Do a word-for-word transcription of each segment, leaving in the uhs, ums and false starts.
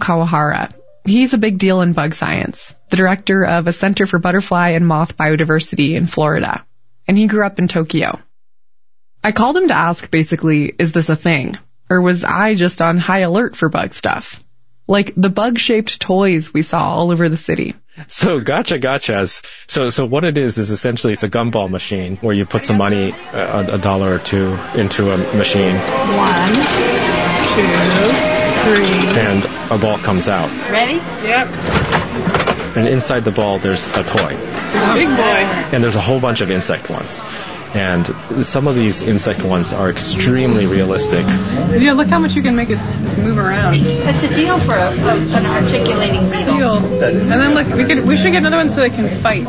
Kawahara. He's a big deal in bug science, the director of a Center for Butterfly and Moth Biodiversity in Florida, and he grew up in Tokyo. I called him to ask, basically, is this a thing? Or was I just on high alert for bug stuff? Like the bug-shaped toys we saw all over the city. So Gacha Gachas, so so what it is is essentially it's a gumball machine where you put some money, a, a dollar or two, into a machine. One, two, three. And a ball comes out. Ready? Yep. And inside the ball there's a toy. A big boy. And there's a whole bunch of insect ones. And some of these insect ones are extremely realistic. Yeah, look how much you can make it to move around. That's a deal for a, a, an articulating steel. And then look, we could we should get another one so they can fight.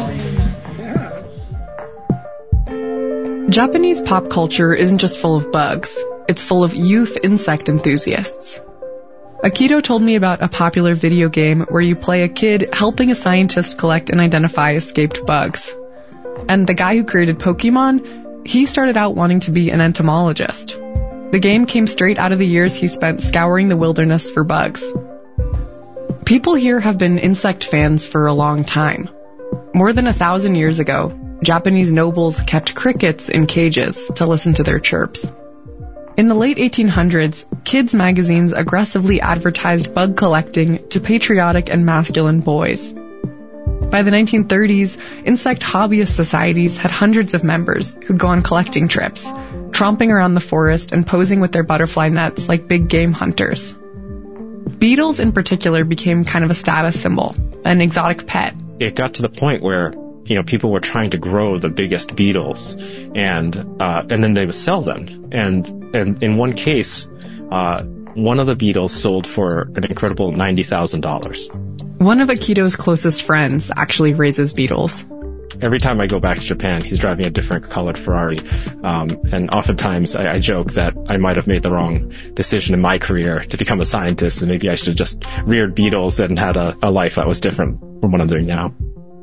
Japanese pop culture isn't just full of bugs. It's full of youth insect enthusiasts. Akito told me about a popular video game where you play a kid helping a scientist collect and identify escaped bugs. And the guy who created Pokemon, he started out wanting to be an entomologist. The game came straight out of the years he spent scouring the wilderness for bugs. People here have been insect fans for a long time. More than a thousand years ago, Japanese nobles kept crickets in cages to listen to their chirps. In the late eighteen hundreds, kids' magazines aggressively advertised bug collecting to patriotic and masculine boys. By the nineteen thirties, insect hobbyist societies had hundreds of members who'd go on collecting trips, tromping around the forest and posing with their butterfly nets like big game hunters. Beetles in particular became kind of a status symbol, an exotic pet. It got to the point where, you know, people were trying to grow the biggest beetles, and uh, and then they would sell them. And and in one case, uh, one of the beetles sold for an incredible ninety thousand dollars. One of Akito's closest friends actually raises beetles. Every time I go back to Japan, he's driving a different colored Ferrari. Um, and oftentimes I, I joke that I might have made the wrong decision in my career to become a scientist, and maybe I should have just reared beetles and had a, a life that was different from what I'm doing now.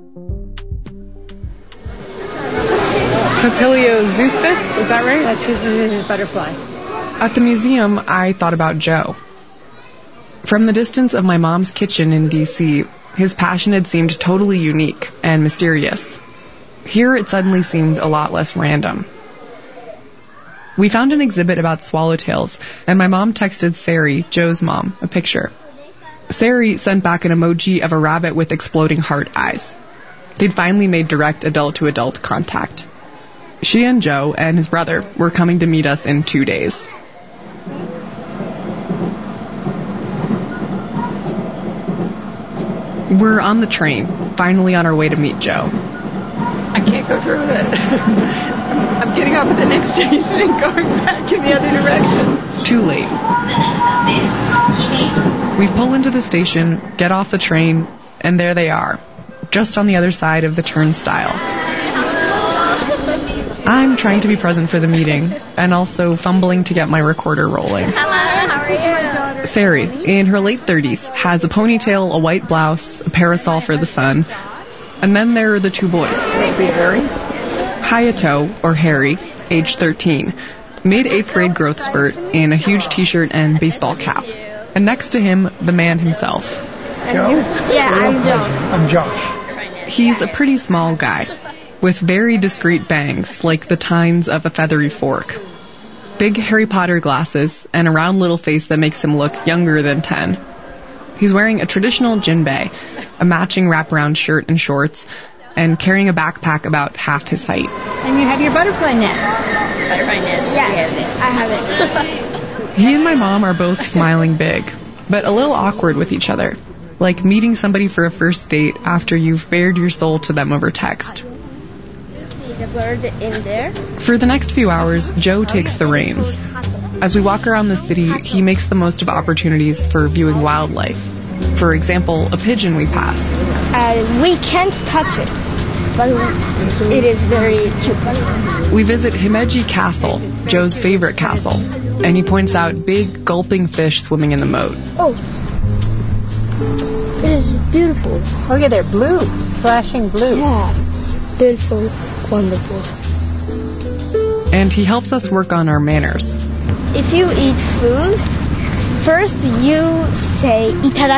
Papilioxusthus, is that right? That's his butterfly. At the museum, I thought about Joe. From the distance of my mom's kitchen in D C, his passion had seemed totally unique and mysterious. Here it suddenly seemed a lot less random. We found an exhibit about swallowtails, and my mom texted Sari, Joe's mom, a picture. Sari sent back an emoji of a rabbit with exploding heart eyes. They'd finally made direct adult-to-adult contact. She and Joe and his brother were coming to meet us in two days. We're on the train, finally on our way to meet Joe. I can't go through it. I'm getting off at the next station and going back in the other direction. Too late. We pull into the station, get off the train, and there they are, just on the other side of the turnstile. I'm trying to be present for the meeting, and also fumbling to get my recorder rolling. Hello, how are you? Sari, in her late thirties, has a ponytail, a white blouse, a parasol for the sun, and then there are the two boys. Hayato, or Harry, age thirteen, mid-eighth grade growth spurt in a huge t-shirt and baseball cap. And next to him, the man himself. Joe? Yeah, I'm Joe. I'm Josh. He's a pretty small guy, with very discreet bangs, like the tines of a feathery fork. Big Harry Potter glasses, and a round little face that makes him look younger than ten. He's wearing a traditional jinbei, a matching wraparound shirt and shorts, and carrying a backpack about half his height. And you have your butterfly net. Butterfly nets? Yeah, I have it. He and my mom are both smiling big, but a little awkward with each other, like meeting somebody for a first date after you've bared your soul to them over text. The bird in there. For the next few hours, Joe takes the reins. As we walk around the city, he makes the most of opportunities for viewing wildlife. For example, a pigeon we pass. Uh, we can't touch it, but it is very cute. We visit Himeji Castle, Joe's favorite castle, and he points out big, gulping fish swimming in the moat. Oh, it is beautiful. Look at there, blue, flashing blue. Yeah, beautiful, wonderful. And he helps us work on our manners. If you eat food, first you say itadakimasu.